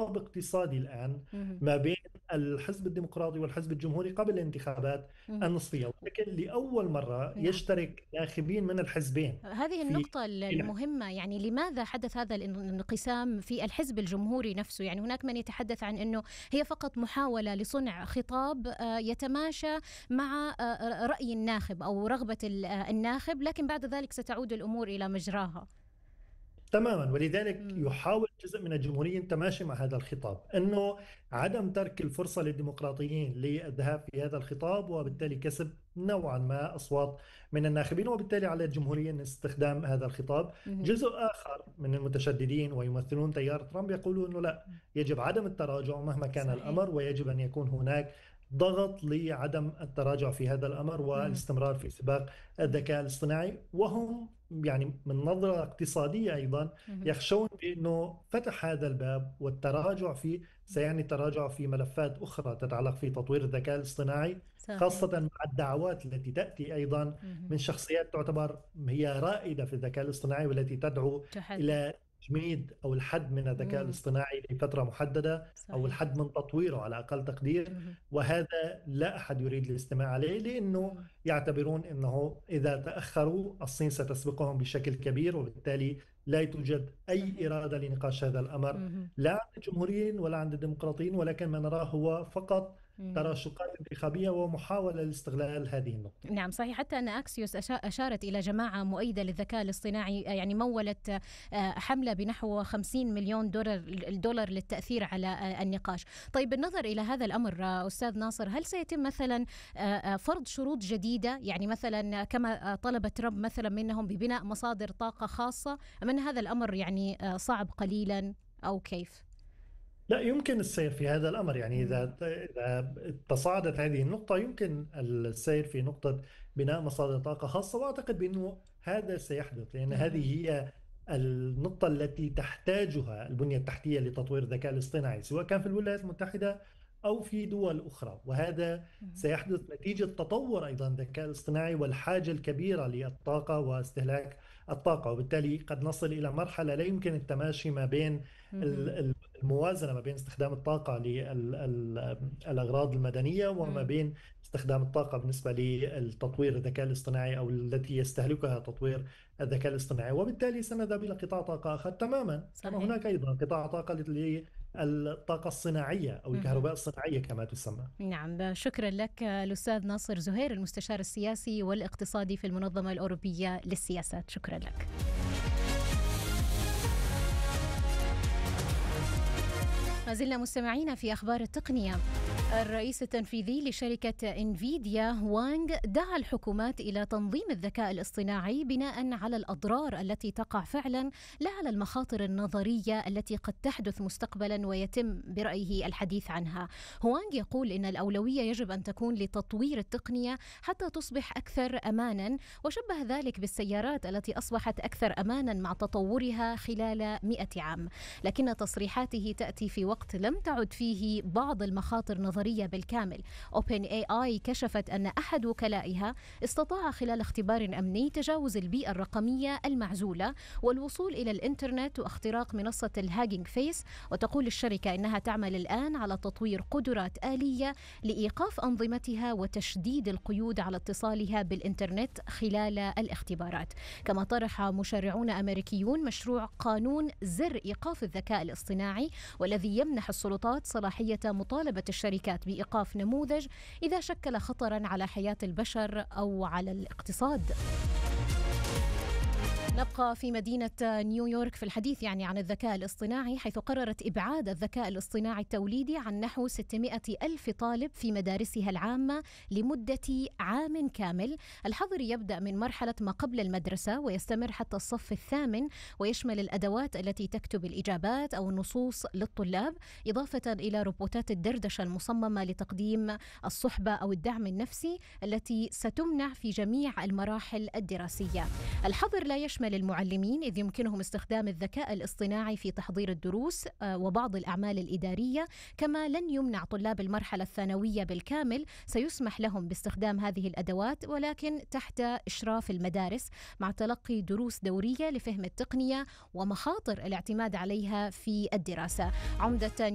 خطاب اقتصادي الآن مهم. ما بين الحزب الديمقراطي والحزب الجمهوري قبل الانتخابات مهم. النصفية، ولكن لأول مرة نعم. يشترك ناخبين من الحزبين هذه في النقطة المهمة، يعني لماذا حدث هذا الانقسام في الحزب الجمهوري نفسه؟ يعني هناك من يتحدث عن أنه هي فقط محاولة لصنع خطاب يتماشى مع رأي الناخب أو رغبة الناخب، لكن بعد ذلك ستعود الأمور إلى مجراها. تماما. ولذلك مم. يحاول جزء من الجمهوريين التماشي مع هذا الخطاب، انه عدم ترك الفرصه للديمقراطيين للذهاب في هذا الخطاب، وبالتالي كسب نوعا ما اصوات من الناخبين، وبالتالي على الجمهوريين استخدام هذا الخطاب. مم. جزء اخر من المتشددين ويمثلون تيار ترامب يقولون انه لا، يجب عدم التراجع مهما كان صحيح. الامر، ويجب ان يكون هناك ضغط لعدم التراجع في هذا الامر مم. والاستمرار في سباق الذكاء الاصطناعي. وهم يعني من نظرة اقتصادية أيضا مم. يخشون بأنه فتح هذا الباب والتراجع فيه سيعني تراجع في ملفات أخرى تتعلق في تطوير الذكاء الاصطناعي، صحيح. خاصة مع الدعوات التي تأتي أيضا مم. من شخصيات تعتبر هي رائدة في الذكاء الاصطناعي، والتي تدعو تحدي. إلى تجميد أو الحد من الذكاء مم. الاصطناعي لفترة محددة، أو صحيح. الحد من تطويره على أقل تقدير. مم. وهذا لا أحد يريد الاستماع عليه، لأنه مم. يعتبرون أنه إذا تأخروا الصين ستسبقهم بشكل كبير، وبالتالي لا توجد أي صحيح. إرادة لنقاش هذا الأمر مم. لا عند الجمهوريين ولا عند الديمقراطيين، ولكن ما نراه هو فقط مم. تراشقات انتخابية ومحاولة لاستغلال هذه النقطة. نعم صحيح، حتى أن أكسيوس أشارت إلى جماعة مؤيدة للذكاء الاصطناعي، يعني مولت حملة بنحو 50 مليون دولار للتأثير على النقاش. طيب بالنظر إلى هذا الأمر أستاذ ناصر، هل سيتم مثلا فرض شروط جديدة، يعني مثلا كما طلب ترامب مثلا منهم ببناء مصادر طاقة خاصة، أم أن هذا الأمر يعني صعب قليلا أو كيف؟ لا، يمكن السير في هذا الأمر. يعني مم. إذا تصاعدت هذه النقطة يمكن السير في نقطة بناء مصادر طاقة خاصة، وأعتقد بأنه هذا سيحدث، لأن مم. هذه هي النقطة التي تحتاجها البنية التحتية لتطوير الذكاء الاصطناعي، سواء كان في الولايات المتحدة أو في دول أخرى. وهذا مم. سيحدث نتيجة تطور أيضا الذكاء الاصطناعي والحاجة الكبيرة للطاقة واستهلاك الطاقة، وبالتالي قد نصل إلى مرحلة لا يمكن التماشي ما بين مم. الموازنة ما بين استخدام الطاقة للأغراض المدنية وما مم. بين استخدام الطاقة بالنسبة للتطوير الذكاء الاصطناعي، أو التي يستهلكها تطوير الذكاء الاصطناعي. وبالتالي سنذهب إلى قطاع طاقة آخر تماما، كما صحيح. هناك أيضا قطاع طاقة للطاقة الصناعية أو مم. الكهرباء الصناعية كما تسمى. نعم، شكرا لك الأستاذ ناصر زهير، المستشار السياسي والاقتصادي في المنظمة الأوروبية للسياسات. شكرا لك. ما زلنا مستمعين في أخبار التقنية. الرئيس التنفيذي لشركة إنفيديا وانغ دعا الحكومات إلى تنظيم الذكاء الاصطناعي بناء على الأضرار التي تقع فعلا، لا على المخاطر النظرية التي قد تحدث مستقبلا ويتم برأيه الحديث عنها. وانغ يقول إن الأولوية يجب أن تكون لتطوير التقنية حتى تصبح أكثر أمانا، وشبه ذلك بالسيارات التي أصبحت أكثر أمانا مع تطورها خلال 100 عام. لكن تصريحاته تأتي في وقت لم تعد فيه بعض المخاطر نظرية بالكامل. OpenAI كشفت أن أحد وكلائها استطاع خلال اختبار أمني تجاوز البيئة الرقمية المعزولة والوصول إلى الإنترنت واختراق منصة الهاجينج فيس. وتقول الشركة إنها تعمل الآن على تطوير قدرات آلية لإيقاف أنظمتها وتشديد القيود على اتصالها بالإنترنت خلال الاختبارات. كما طرح مشرعون أمريكيون مشروع قانون زر إيقاف الذكاء الاصطناعي، والذي يمنح السلطات صلاحية مطالبة الشركات بإيقاف نموذج إذا شكل خطرا على حياة البشر أو على الاقتصاد. نبقى في مدينة نيويورك في الحديث عن الذكاء الاصطناعي، حيث قررت إبعاد الذكاء الاصطناعي التوليدي عن نحو 600 ألف طالب في مدارسها العامة لمدة عام كامل. الحظر يبدأ من مرحلة ما قبل المدرسة ويستمر حتى الصف الثامن، ويشمل الأدوات التي تكتب الإجابات أو النصوص للطلاب، إضافة إلى روبوتات الدردشة المصممة لتقديم الصحبة أو الدعم النفسي التي ستمنع في جميع المراحل الدراسية. الحظر لا يشمل المعلمين، إذ يمكنهم استخدام الذكاء الاصطناعي في تحضير الدروس وبعض الأعمال الإدارية. كما لن يمنع طلاب المرحلة الثانوية بالكامل، سيسمح لهم باستخدام هذه الأدوات ولكن تحت إشراف المدارس، مع تلقي دروس دورية لفهم التقنية ومخاطر الاعتماد عليها في الدراسة. عمدة